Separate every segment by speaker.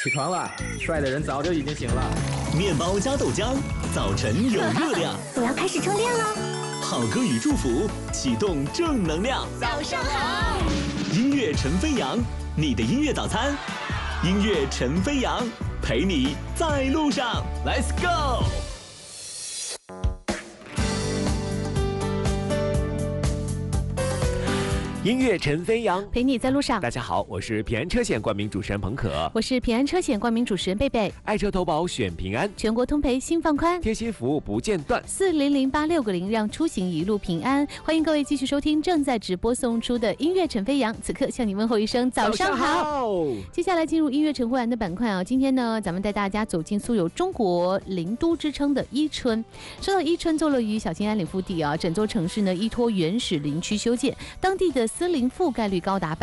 Speaker 1: 起床了，帅的人早就已经醒了。
Speaker 2: 面包加豆浆，早晨有热量。
Speaker 3: 我要开始充电了。
Speaker 2: 好歌与祝福，启动正能量。
Speaker 3: 早上好，
Speaker 2: 音乐陈飞扬，你的音乐早餐。音乐陈飞扬，陪你在路上。Let's go。
Speaker 4: 音乐陈飞扬，
Speaker 5: 陪你在路上。
Speaker 4: 大家好，我是平安车险冠名主持人彭可，
Speaker 5: 我是平安车险冠名主持人贝贝。
Speaker 4: 爱车投保选平安，
Speaker 5: 全国通赔心放宽，
Speaker 4: 贴心服务不间断
Speaker 5: ，4008660让出行一路平安。欢迎各位继续收听正在直播送出的音乐陈飞扬，此刻向你问候一声早上好。接下来进入音乐陈慧兰的板块啊，今天呢，咱们带大家走进素有中国林都之称的伊春。说到伊春，坐落于小兴安岭腹地啊，整座城市呢依托原始林区修建，当地的森林覆盖率高达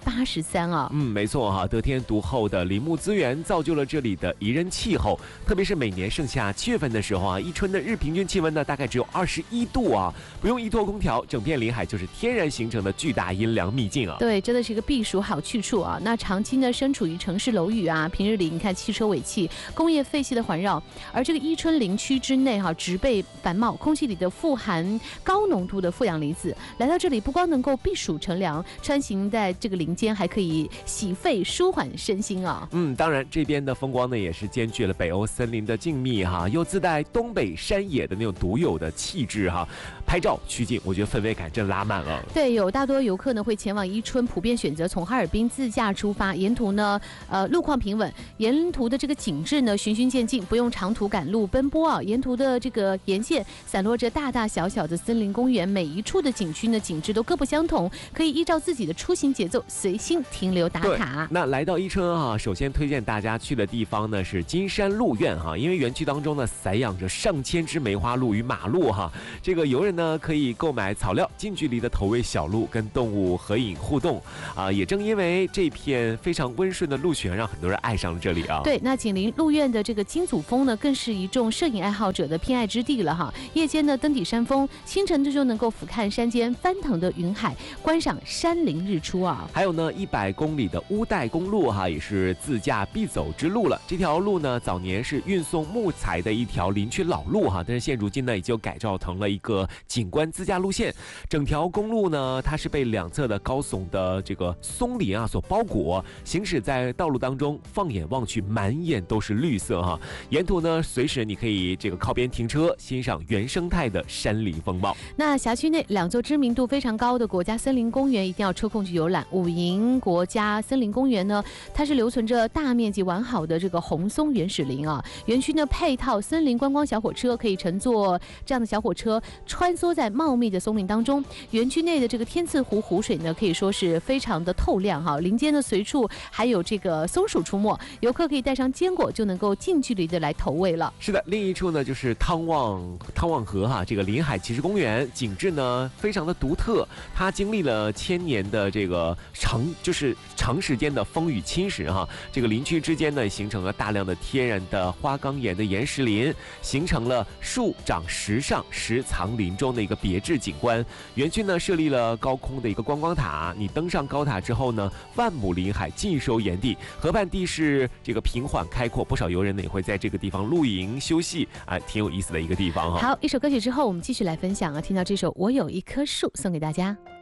Speaker 5: 83%啊。
Speaker 4: 没错哈，得天独厚的林木资源造就了这里的宜人气候，特别是每年盛夏7月份的时候啊，伊春的日平均气温呢大概只有21度啊，不用依托空调，整片林海就是天然形成的巨大阴凉秘境啊。
Speaker 5: 对，真的是一个避暑好去处啊。那长期呢身处于城市楼宇啊，平日里你看汽车尾气、工业废气的环绕，而这个伊春林区之内哈，植被繁茂，空气里的富含高浓度的负氧离子，来到这里不光能够避暑乘凉，穿行在这个林间还可以洗肺舒缓身心啊。
Speaker 4: 当然这边的风光呢也是兼具了北欧森林的静谧哈，又自带东北山野的那种独有的气质哈。拍照取景，我觉得氛围感真拉满了。
Speaker 5: 对，有大多游客呢会前往伊春，普遍选择从哈尔滨自驾出发，沿途呢路况平稳，沿途的这个景致呢循序渐进，不用长途赶路奔波啊。沿途的这个沿线散落着大大小小的森林公园，每一处的景区呢景致都各不相同，可以依照自己的出行节奏随心停留打卡。
Speaker 4: 那来到伊春哈，首先推荐大家去的地方呢是金山鹿苑哈，因为园区当中呢散养着上千只梅花鹿与马鹿哈，这个游人呢可以购买草料，近距离的投喂小鹿，跟动物合影互动啊。也正因为这片非常温顺的鹿泉，让很多人爱上了这里啊。
Speaker 5: 对，那紧邻鹿苑的这个金祖峰呢，更是一众摄影爱好者的偏爱之地了哈。夜间呢登顶山峰，清晨就能够俯瞰山间翻腾的云海，观赏山林日出啊。
Speaker 4: 还有呢，100公里的乌代公路哈，也是自驾必走之路了。这条路呢，早年是运送木材的一条林区老路哈，但是现如今呢，已经改造成了一个景观自驾路线。整条公路呢，它是被两侧的高耸的这个松林啊所包裹，行驶在道路当中，放眼望去，满眼都是绿色哈。沿途呢，随时你可以这个靠边停车，欣赏原生态的山林风貌。
Speaker 5: 那辖区内2座知名度非常高的国家森林公园一定要抽空去游览。武营国家森林公园呢，它是留存着大面积完好的这个红松原始林啊。园区呢配套森林观光小火车，可以乘坐这样的小火车穿梭在茂密的松林当中。园区内的这个天赐湖湖水呢，可以说是非常的透亮哈。林间呢随处还有这个松鼠出没，游客可以带上坚果就能够近距离的来投喂了。
Speaker 4: 是的，另一处呢就是汤旺河哈，这个临海骑士公园景致呢非常的独特，它经历了1000年的这个长时间的风雨侵蚀哈，这个林区之间呢形成了大量的天然的花岗岩的岩石林，形成了树长石上石藏林中的一个别致景观。园区呢设立了高空的一个观光塔，你登上高塔之后呢，万亩林海尽收眼底，河畔地势这个平缓开阔，不少游人呢也会在这个地方露营休息啊，挺有意思的一个地方哈。
Speaker 5: 好，一首歌曲之后，我们继续来分享啊，听到这首《我有一棵树》送给大家。